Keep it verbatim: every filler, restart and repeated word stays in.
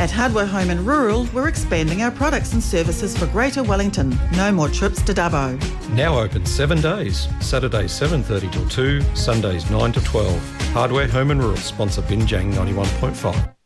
At Hardware Home and Rural, we're expanding our products and services for Greater Wellington. No more trips to Dubbo. Now open seven days. Saturdays seven thirty till two, Sundays nine to twelve. Hardware Home and Rural sponsor Binjang ninety-one point five.